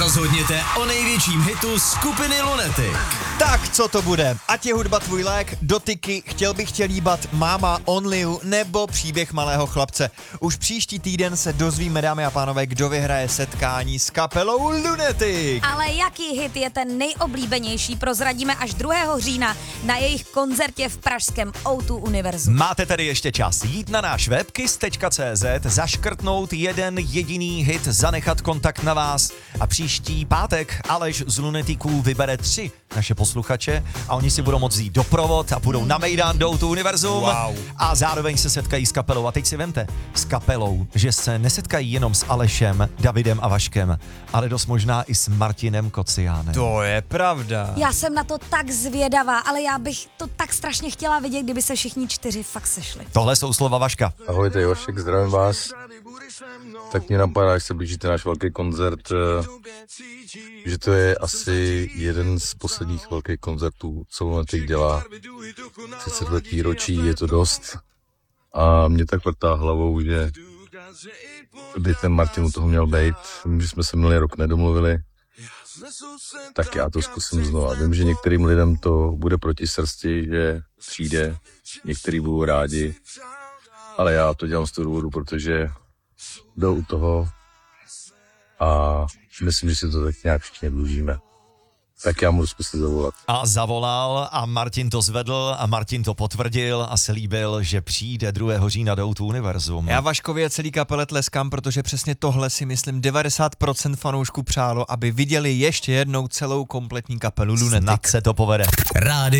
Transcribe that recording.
Rozhodněte o největším hitu skupiny Lunatic. Tak, co to bude? Ať je hudba tvůj lék, dotyky, chtěl bych tě líbat, máma, Only You, nebo příběh malého chlapce. Už příští týden se dozvíme, dámy a pánové, kdo vyhraje setkání s kapelou Lunatic. Ale jaký hit je ten nejoblíbenější, prozradíme až 2. října na jejich koncertě v pražském O2 Univerzu. Máte tedy ještě čas jít na náš web kiss.cz, zaškrtnout jeden jediný hit, zanechat kontakt na vás a příští pátek Aleš z Lunaticů vybere 3 naše posluchače a oni si budou moct jít doprovod a budou na Mejdan do O2 Univerzum a zároveň se setkají s kapelou. A teď si vemte, s kapelou, že se nesetkají jenom s Alešem, Davidem a Vaškem, ale dost možná i s Martinem Kociánem. To je pravda. Já jsem na to tak zvědavá, ale já bych to tak strašně chtěla vidět, kdyby se všichni 4 fakt sešli. Tohle jsou slova Vaška. Ahoj, tady Vašek, zdravím vás. Tak mě napadá, až se blíží ten náš velký koncert, že to je asi jeden z posledních velkých koncertů, co Lunatic dělá. 30 let výročí, je to dost. A mě tak vrtá hlavou, že by ten Martin u toho měl být. My jsme se minulý rok nedomluvili, tak já to zkusím znova. Vím, že některým lidem to bude proti srsti, že přijde, některý budou rádi, ale já to dělám z toho důvodu, protože jdou u toho a myslím, že si to tak nějak všichni dlužíme. Tak já mu zkusit zavolat. A zavolal a Martin to zvedl a Martin to potvrdil a slíbil, že přijde 2. října do O2 Univerzum. Já Vaškovi a celý kapele tleskám, protože přesně tohle si myslím 90% fanoušků přálo, aby viděli ještě jednou celou kompletní kapelu Lunatic. Snad se to povede. Rádio